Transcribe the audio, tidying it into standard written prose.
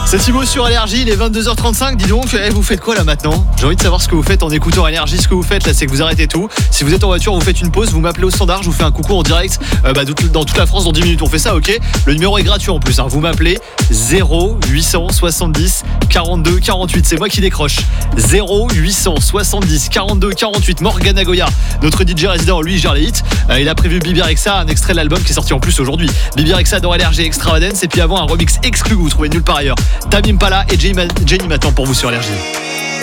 C'est Thibaut sur Énergie, il est 22h35. Dis donc, vous faites quoi là maintenant? J'ai envie de savoir ce que vous faites en écoutant Énergie. Ce que vous faites là, c'est que vous arrêtez tout. Si vous êtes en voiture, vous faites une pause, vous m'appelez au standard, je vous fais un coucou en direct dans toute la France dans 10 minutes. On fait ça, ok? Le numéro est gratuit en plus, hein. Vous m'appelez 0870 42 48. C'est moi qui décroche. 0870 42 48. Morgana Goya, notre DJ résident, lui, il gère les hits. Il a prévu Bibi Rexha, un extrait de l'album qui est sorti en plus aujourd'hui. Bibi Rexha dans Énergie Extravagance. Et puis avant, un remix exclu que vous trouvez nulle part ailleurs. Tamim Pala et Jenny m'attend pour vous sur Énergie.